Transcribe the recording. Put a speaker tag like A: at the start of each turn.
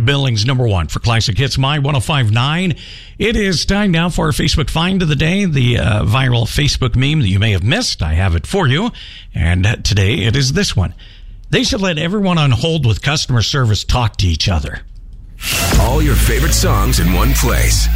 A: Billings #1 for Classic Hits My 105.9. It is time now for our Facebook Find of the Day, the viral Facebook meme that you may have missed. I have it for you, and today it is this one. They should let everyone on hold with customer service talk to each other.
B: All your favorite songs in one place.